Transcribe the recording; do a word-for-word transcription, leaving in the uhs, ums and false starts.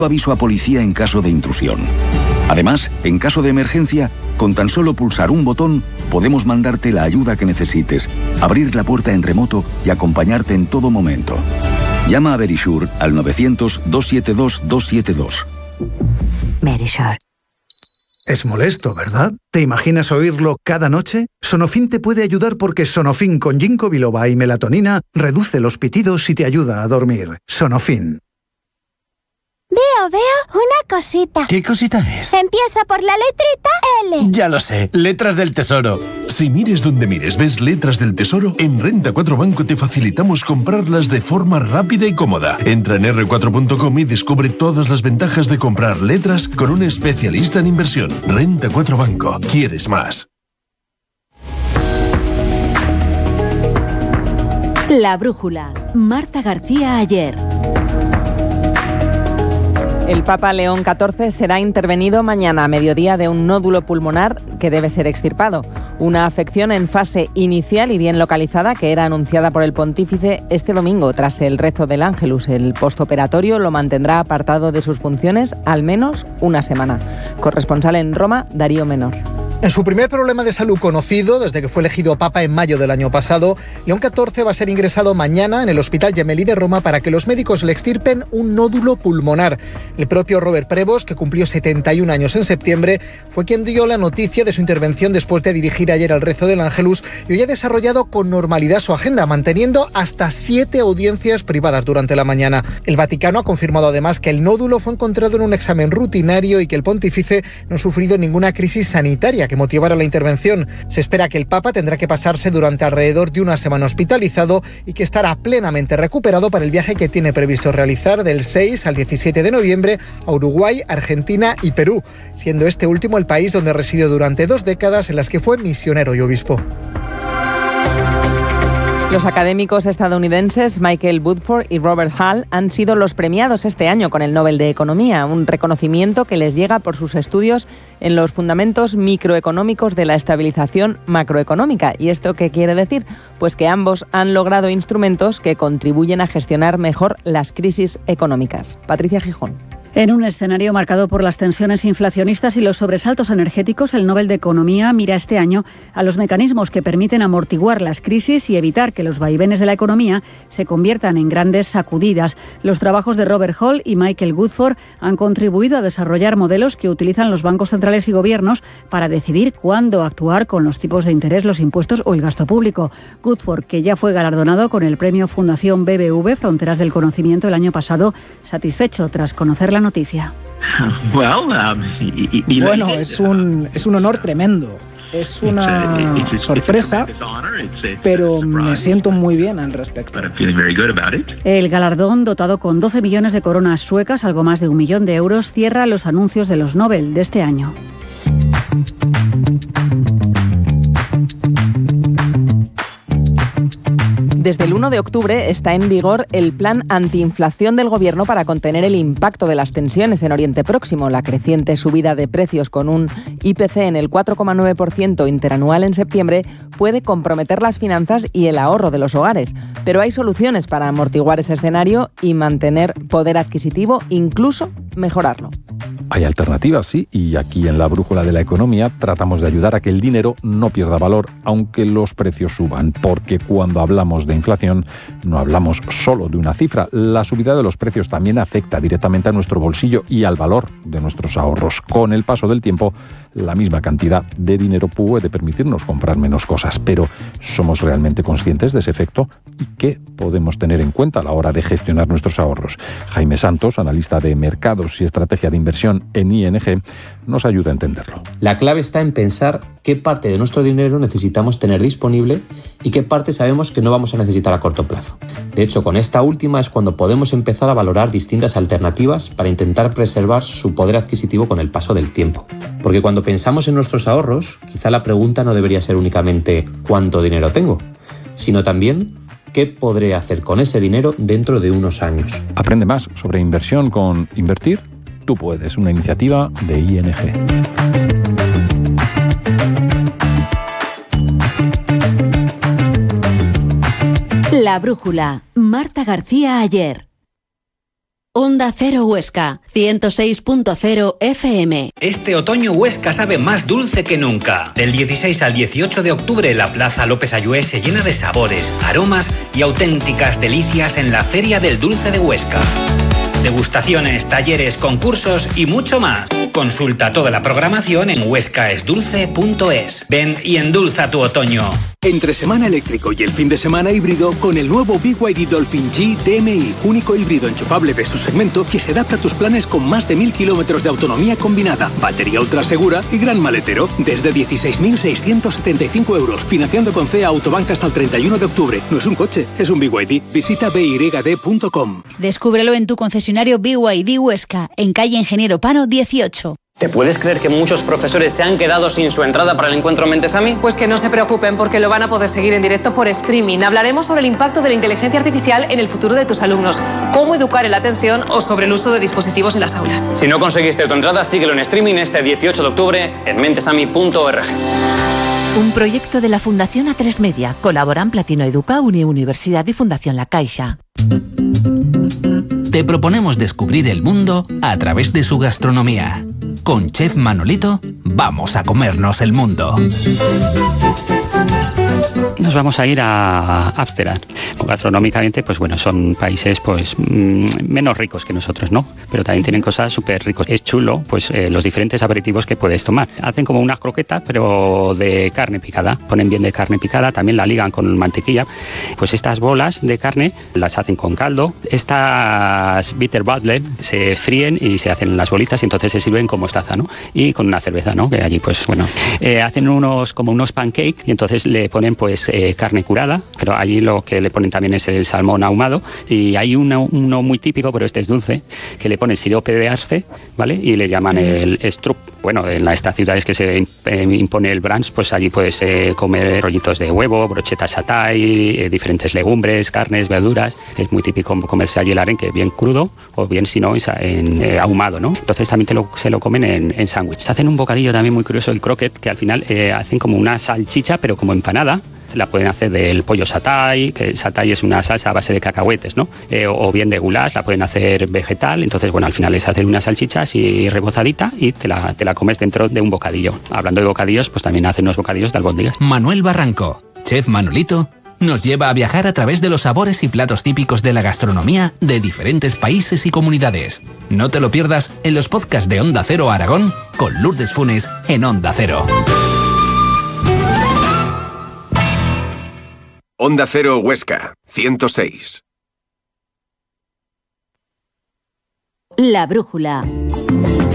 aviso a policía en caso de intrusión. Además, en caso de emergencia, con tan solo pulsar un botón, podemos mandarte la ayuda que necesites, abrir la puerta en remoto y acompañarte en todo momento. Llama a Verisure al novecientos, doscientos setenta y dos, doscientos setenta y dos. Verisure. Es molesto, ¿verdad? ¿Te imaginas oírlo cada noche? Sonofin te puede ayudar porque Sonofin con ginkgo biloba y melatonina reduce los pitidos y te ayuda a dormir. Sonofin. Veo, veo una cosita. ¿Qué cosita es? Empieza por la letrita L. Ya lo sé, letras del tesoro. Si mires donde mires, ves letras del tesoro, en Renta cuatro Banco te facilitamos comprarlas de forma rápida y cómoda. Entra en erre cuatro punto com y descubre todas las ventajas de comprar letras con un especialista en inversión. Renta cuatro Banco. ¿Quieres más? La brújula. Marta García Ayer. El Papa León catorce será intervenido mañana a mediodía de un nódulo pulmonar que debe ser extirpado. Una afección en fase inicial y bien localizada que era anunciada por el pontífice este domingo tras el rezo del Ángelus. El postoperatorio lo mantendrá apartado de sus funciones al menos una semana. Corresponsal en Roma, Darío Menor. En su primer problema de salud conocido, desde que fue elegido papa en mayo del año pasado, León catorce va a ser ingresado mañana en el Hospital Gemelli de Roma para que los médicos le extirpen un nódulo pulmonar. El propio Robert Prevost, que cumplió setenta y un años en septiembre, fue quien dio la noticia de su intervención después de dirigir ayer el rezo del Ángelus y hoy ha desarrollado con normalidad su agenda, manteniendo hasta siete audiencias privadas durante la mañana. El Vaticano ha confirmado además que el nódulo fue encontrado en un examen rutinario y que el pontífice no ha sufrido ninguna crisis sanitaria que motivara la intervención. Se espera que el Papa tendrá que pasarse durante alrededor de una semana hospitalizado y que estará plenamente recuperado para el viaje que tiene previsto realizar del seis al diecisiete de noviembre a Uruguay, Argentina y Perú, siendo este último el país donde residió durante dos décadas en las que fue misionero y obispo. Los académicos estadounidenses Michael Woodford y Robert Hall han sido los premiados este año con el Nobel de Economía, un reconocimiento que les llega por sus estudios en los fundamentos microeconómicos de la estabilización macroeconómica. ¿Y esto qué quiere decir? Pues que ambos han logrado instrumentos que contribuyen a gestionar mejor las crisis económicas. Patricia Gijón. En un escenario marcado por las tensiones inflacionistas y los sobresaltos energéticos, el Nobel de Economía mira este año a los mecanismos que permiten amortiguar las crisis y evitar que los vaivenes de la economía se conviertan en grandes sacudidas. Los trabajos de Robert Hall y Michael Woodford han contribuido a desarrollar modelos que utilizan los bancos centrales y gobiernos para decidir cuándo actuar con los tipos de interés, los impuestos o el gasto público. Woodford, que ya fue galardonado con el premio Fundación B B V Fronteras del Conocimiento el año pasado, satisfecho tras conocer la noticia. Bueno, es un, es un honor tremendo. Es una sorpresa, pero me siento muy bien al respecto. El galardón, dotado con doce millones de coronas suecas, algo más de un millón de euros, cierra los anuncios de los Nobel de este año. Desde el uno de octubre está en vigor el plan antiinflación del Gobierno para contener el impacto de las tensiones en Oriente Próximo. La creciente subida de precios con un I P C en el cuatro coma nueve por ciento interanual en septiembre puede comprometer las finanzas y el ahorro de los hogares. Pero hay soluciones para amortiguar ese escenario y mantener poder adquisitivo, incluso mejorarlo. Hay alternativas, sí, y aquí en la Brújula de la Economía tratamos de ayudar a que el dinero no pierda valor, aunque los precios suban, porque cuando hablamos de inflación no hablamos solo de una cifra. La subida de los precios también afecta directamente a nuestro bolsillo y al valor de nuestros ahorros. Con el paso del tiempo, la misma cantidad de dinero puede permitirnos comprar menos cosas, pero ¿somos realmente conscientes de ese efecto? ¿Y qué podemos tener en cuenta a la hora de gestionar nuestros ahorros? Jaime Santos, analista de mercados y estrategia de inversión en I N G, nos ayuda a entenderlo. La clave está en pensar qué parte de nuestro dinero necesitamos tener disponible y qué parte sabemos que no vamos a necesitar a corto plazo. De hecho, con esta última es cuando podemos empezar a valorar distintas alternativas para intentar preservar su poder adquisitivo con el paso del tiempo. Porque cuando pensamos en nuestros ahorros, quizá la pregunta no debería ser únicamente ¿cuánto dinero tengo?, sino también ¿qué podré hacer con ese dinero dentro de unos años? Aprende más sobre inversión con Invertir Tú Puedes, una iniciativa de I N G. La Brújula, Marta García Ayer. Onda Cero Huesca, ciento seis punto cero F M. Este otoño Huesca sabe más dulce que nunca. Del dieciséis al dieciocho de octubre la Plaza López Ayué se llena de sabores, aromas y auténticas delicias en la Feria del Dulce de Huesca. Degustaciones, talleres, concursos y mucho más. Consulta toda la programación en huesca es dulce punto es. Ven y endulza tu otoño. Entre semana eléctrico y el fin de semana híbrido con el nuevo B Y D Dolphin G D M I, único híbrido enchufable de su segmento que se adapta a tus planes con más de mil kilómetros de autonomía combinada, batería ultra segura y gran maletero, desde dieciséis mil seiscientos setenta y cinco euros, financiando con C E A Autobank hasta el treinta y uno de octubre. No es un coche, es un B Y D. Visita b y d punto com. Descúbrelo en tu concesionario B Y D Huesca, en calle Ingeniero Pano dieciocho. ¿Te puedes creer que muchos profesores se han quedado sin su entrada para el encuentro Mentesami? Pues que no se preocupen porque lo van a poder seguir en directo por streaming. Hablaremos sobre el impacto de la inteligencia artificial en el futuro de tus alumnos, cómo educar en la atención o sobre el uso de dispositivos en las aulas. Si no conseguiste tu entrada, síguelo en streaming este dieciocho de octubre en mentesami punto org. Un proyecto de la Fundación A tres Media. Colaboran Platino Educa, Uni Universidad y Fundación La Caixa. Te proponemos descubrir el mundo a través de su gastronomía. Con Chef Manolito, vamos a comernos el mundo. Nos vamos a ir a Ámsterdam. Gastronómicamente, pues bueno, son países pues mmm, menos ricos que nosotros, ¿no? Pero también tienen cosas súper ricos. Es chulo, pues eh, los diferentes aperitivos que puedes tomar. Hacen como unas croquetas, pero de carne picada. Ponen bien de carne picada, también la ligan con mantequilla. Pues estas bolas de carne las hacen con caldo. Estas bitter butler se fríen y se hacen las bolitas y entonces se sirven como mostaza, ¿no? Y con una cerveza, ¿no? Que allí, pues bueno, eh, hacen unos como unos pancakes y entonces le ponen pues eh, carne curada, pero allí lo que le ponen también es el salmón ahumado y hay uno, uno muy típico, pero este es dulce, que le ponen sirope de arce, ¿vale? Y le llaman el strup. Bueno, en estas ciudades que se eh, impone el brunch, pues allí puedes eh, comer rollitos de huevo, brochetas satay, eh, diferentes legumbres, carnes, verduras. Es muy típico comerse allí el arenque bien crudo o bien si no en eh, ahumado, ¿no? Entonces también te lo, se lo comen en, en sándwich. Hacen un bocadillo también muy curioso, el croquet, que al final eh, hacen como una salchicha pero como empanada. La pueden hacer del pollo satay, que el satay es una salsa a base de cacahuetes, ¿no? Eh, o bien de goulash, la pueden hacer vegetal. Entonces, bueno, al final es hacer una salchicha así rebozadita y te la, te la comes dentro de un bocadillo. Hablando de bocadillos, pues también hacen unos bocadillos de albóndigas. Manuel Barranco, Chef Manolito, nos lleva a viajar a través de los sabores y platos típicos de la gastronomía de diferentes países y comunidades. No te lo pierdas en los podcasts de Onda Cero Aragón con Lourdes Funes en Onda Cero. Onda Cero Huesca, ciento seis. La brújula.